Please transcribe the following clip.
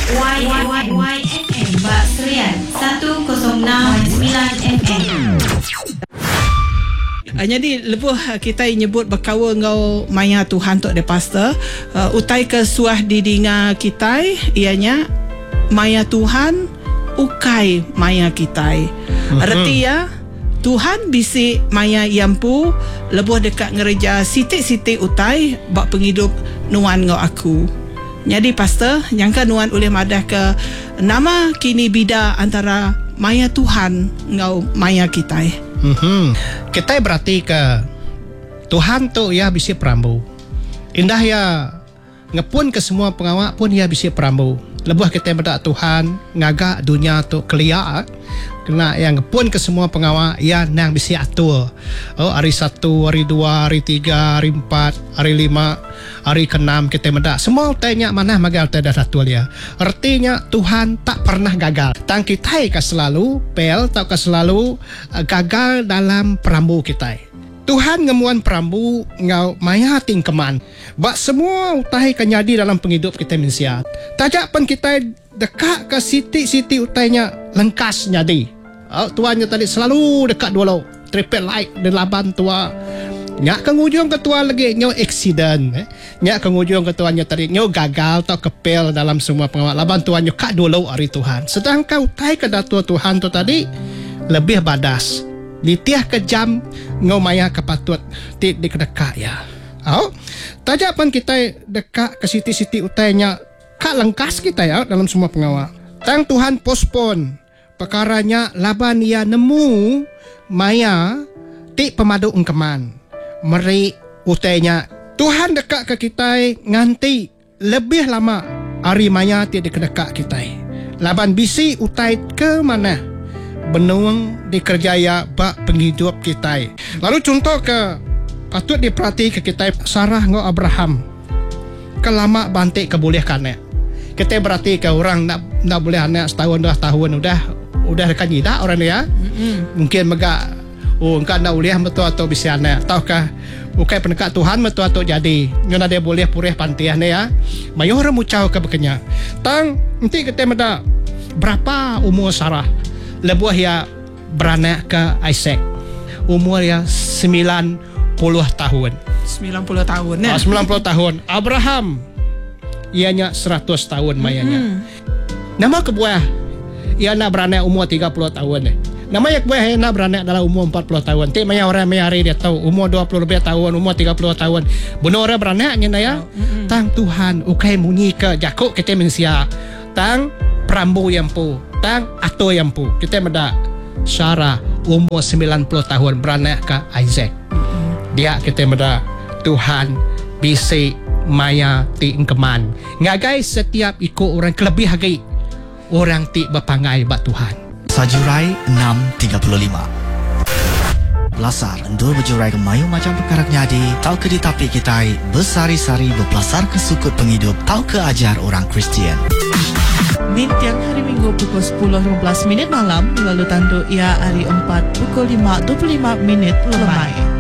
YFM Bak Serian 106.9 FM. Jadi lebuh kita nyebut berkawa ngau maya Tuhan tok de pastor utai ke suah didinga kita ianya maya Tuhan ukai maya kita. Arti ya Tuhan bisi maya yampu lebuh dekat ngereja sitik-sitik utai bak penghidup nuan ngau aku. Jadi pastor nyangka nuan oleh madah ke nama kini bida antara maya Tuhan ngau maya kita. Kita berarti ke Tuhan tu ya bisi perambu. Indah ya ngepun ke semua pengawak pun ya bisi perambu. Lebuh kita berdak Tuhan ngagak dunia tu kelia. Kena yang ngepun ke semua pengawak ya nang bisi atur. Oh hari 1, hari 2, hari 3, hari 4, hari 5, hari ke-6 kita berdak. Semua tanya mana magal tada atur ya. Artinya Tuhan tak pernah gagal. Tang kita ke selalu pel tak ke selalu gagal dalam perambu kita. Tuhan ngemuan perambu ngau maya tingkeman. Bak semua utai kenyadi dalam penghidup kita manusia. Tajak pun kita dekat ke siti-siti utainya lengkas nyadi. Tuannya tadi selalu dekat dulu. Triple light di laban tua. Nyak kengujung ketua lagi nyo accident. Nyak kengujung ketuanya tadi nyo gagal atau kepel dalam semua pengawal. Laban tuannya kak dulu hari Tuhan. Sedangkan utai ke datua Tuhan tu tadi lebih badas. Ditiah kejam ngau maya kepatut ti dekat ya. Tajak pun kita dekat ke siti-siti utainya kak lengkas kita ya dalam semua pengawal. Tang Tuhan postpone perkaranya laban ia nemu maya ti pemadu engkeman. Meri utainya Tuhan dekat ke kita nganti lebih lama hari maya ti dekat kita. Laban bisi utai ke mana? Benuang dikerjaya bak penghidup kita. Lalu contoh ke patut diperhati ke kita Sarah ngau Abraham. Kelama bantik kebolehkannya. Kita berarti ke orang nak boleh anak setahun 2 tahun udah dekat nyidak orang dia. Mungkin megak engkau nak boleh betul atau bisa anak. Tahukah bukai penekat Tuhan betul atau jadi. Nyona dia boleh purih pantiahnya ya. Mayu orang mucau ke bekenya. Tang nanti kita meda berapa umur Sarah? Lebuh ya beranak ke Isaac. Umur ya 90 tahun. 90 tahun ya. 90 tahun. Abraham ianya 100 tahun mayanya. Nama kebuah ia nak beranak umur 30 tahun. Nama yang kebuah ia nak beranak dalam umur 40 tahun. Tik maya orang mayari dia tahu umur 20 lebih tahun, umur 30 tahun. Benar orang beranaknya ya. Tang Tuhan ukai munyi ke Jakub kita manusia. Tang perambu yang pu. Tang atau yang pu. Kita meda Sarah umur 90 tahun beranak ke Isaac. Dia kita meda Tuhan bisi maya ti engkeman. Ngagai setiap ikut orang kelebih hagi orang ti berpangai bak Tuhan. Sajurai 6.35 Belasar endul berjurai ke mayu macam perkara nyadi. Tau ke ditapi kita bersari-sari berpelasar ke sukut penghidup. Tau ke ajar orang Kristian. Tiang hari Minggu pukul 10.15 malam lalu tandu ia hari 4 pukul 5.25 lemai.